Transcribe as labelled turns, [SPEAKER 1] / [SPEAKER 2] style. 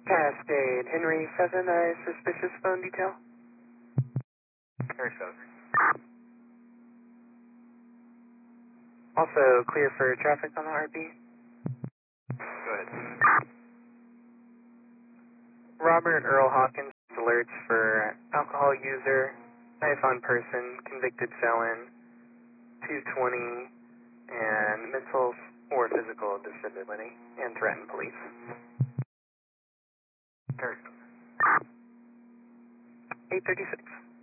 [SPEAKER 1] Cascade, Henry 7, suspicious phone detail.
[SPEAKER 2] Henry 7.
[SPEAKER 1] Also clear for traffic on the RB.
[SPEAKER 2] Go ahead.
[SPEAKER 1] Robert Earl Hawkins alerts for alcohol user, knife on person, convicted felon, 220, and mental or physical disability, and threatened police.
[SPEAKER 2] Henry 7.
[SPEAKER 1] 836.